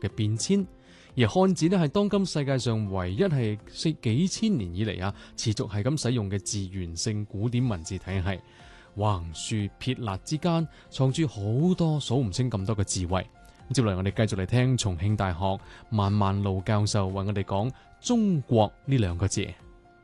嘅變遷。而漢字呢係當今世界上唯一係幾千年以嚟持續係咁使用嘅字源性古典文字體系。橫豎撇捺之間藏住好多數唔清咁多嘅智慧。接落嚟我哋繼續嚟聽重慶大學萬萬路教授為我哋講中國呢兩個字。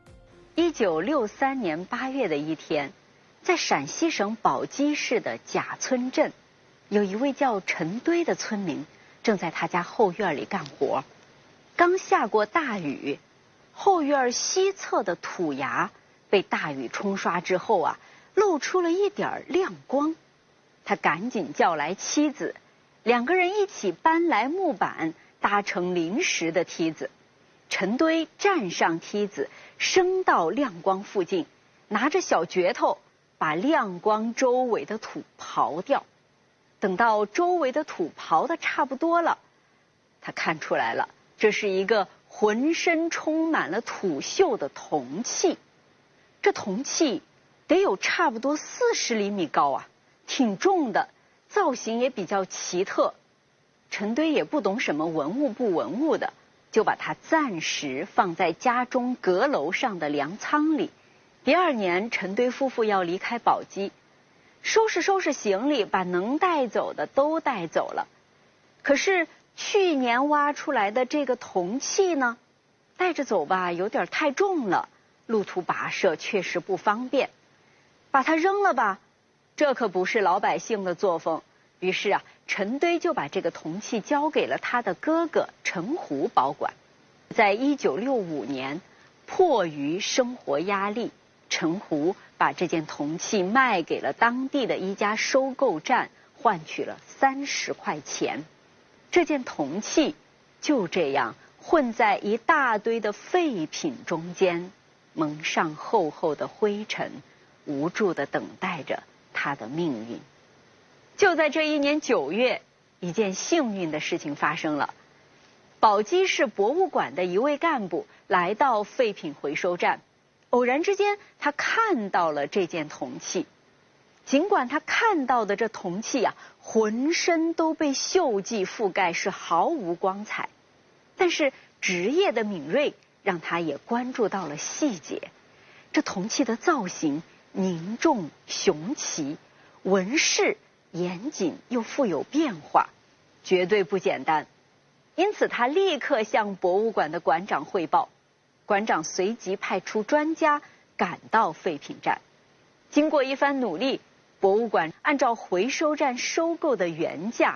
1963年8月的一天，在陕西省寶雞市的賈村鎮，有一位叫陳堆的村民正在他家後院裡幹活。剛下過大雨，後院西側的土崖被大雨沖刷之後露出了一點亮光。他趕緊叫來妻子，兩個人一起搬來木板，搭成臨時的梯子。陳堆站上梯子，升到亮光附近，拿着小鉸頭把亮光周圍的土刨掉。等到周圍的土刨得差不多了，他看出來了，這是一個渾身充滿了土鏽的銅器。這銅器得有差不多40厘米高挺重的，造型也比較奇特。陳堆也不懂什麼文物不文物的，就把它暫時放在家中閣樓上的糧倉裡。第二年，陳堆夫婦要離開寶雞，收拾行李，把能帶走的都帶走了。可是去年挖出來的這個銅器呢，帶着走吧，有點太重了，路途跋涉確實不方便，把它扔了吧，這可不是老百姓的作風。於是陳堆就把這個銅器交給了他的哥哥陳胡保管。在1965年，迫於生活壓力，陳胡把這件銅器賣給了當地的一家收購站，換取了30塊錢。這件銅器就這樣混在一大堆的廢品中間，蒙上厚厚的灰塵，無助地等待着他的命運。就在這一年9月，一件幸運的事情發生了。寶雞市博物館的一位幹部來到廢品回收站，偶然之間他看到了這件銅器。儘管他看到的這銅器渾身都被鏽跡覆蓋，是毫無光彩，但是職業的敏銳讓他也關注到了細節。這銅器的造型凝重雄奇，紋飾嚴謹又富有變化，絕對不簡單。因此他立刻向博物館的館長匯報，館長隨即派出專家趕到廢品站。經過一番努力，博物館按照回收站收購的原價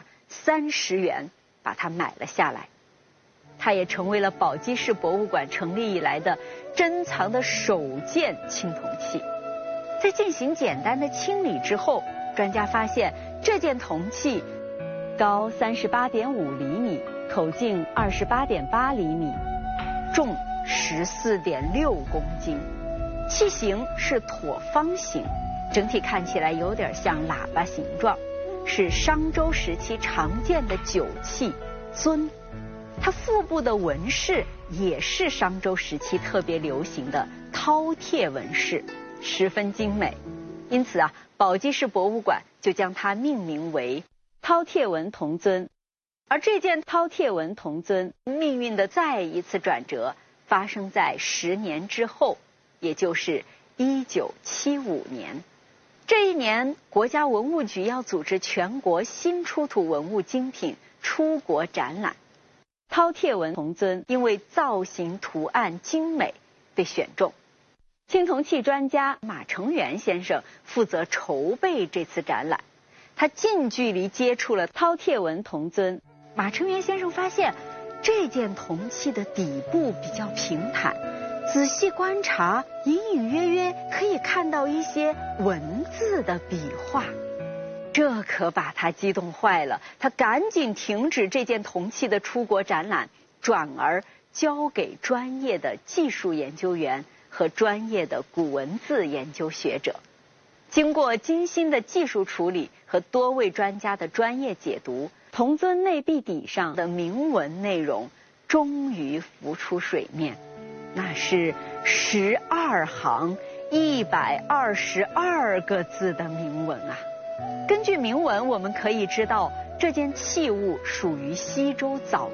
30元把它買了下來。它也成為了寶雞市博物館成立以來的珍藏的首件青銅器。在進行簡單的清理之後，專家發現這件銅器高38.5厘米，口徑28.8厘米，重14.6公斤，器型是橢方形，整體看起來有點像喇叭形狀，是商周時期常見的酒器樽。它腹部的紋飾也是商周時期特別流行的饕餮紋飾，十分精美。因此寶雞市博物館就將它命名為饕餮紋銅樽。而這件饕餮紋銅樽命運的再一次轉折發生在10年之後，也就是1975年。這一年，國家文物局要組織全國新出土文物精品出國展覽。饕餮紋銅樽因為造型圖案精美被選中。青銅器專家馬成元先生負責籌備這次展覽，他近距離接觸了饕餮紋銅樽。馬成元先生發現，這件銅器的底部比較平坦，仔細觀察，隱隱約約可以看到一些文字的筆畫。這可把他激動壞了，他趕緊停止這件銅器的出國展覽，轉而交給專業的技術研究員和專業的古文字研究學者。經過精心的技術處理和多位專家的專業解讀，銅樽內壁底上的銘文內容終於浮出水面。那是12行122個字的銘文啊！根據銘文，我們可以知道這件器物屬於西周早